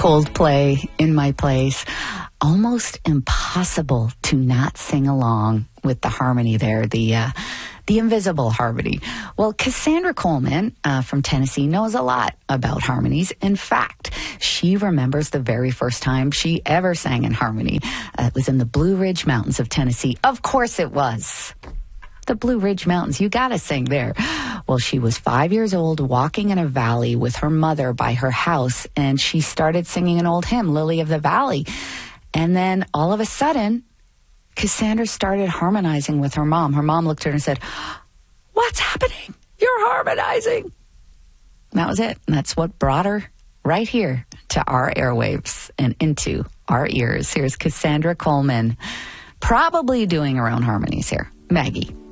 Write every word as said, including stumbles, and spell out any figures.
Coldplay, In My Place. Almost impossible to not sing along with the harmony there, the uh, the invisible harmony. Well, Cassandra Coleman uh, from Tennessee knows a lot about harmonies. In fact, she remembers the very first time she ever sang in harmony. Uh, it was in the Blue Ridge Mountains of Tennessee. Of course it was. The Blue Ridge Mountains, you gotta sing there. Well, she was five years old, walking in a valley with her mother by her house, and she started singing an old hymn, Lily of the Valley. And then all of a sudden, Cassandra started harmonizing with her mom. Her mom looked at her and said, "What's happening? You're harmonizing." And that was it. And that's what brought her right here to our airwaves and into our ears. Here's Cassandra Coleman, probably doing her own harmonies here. Maggie.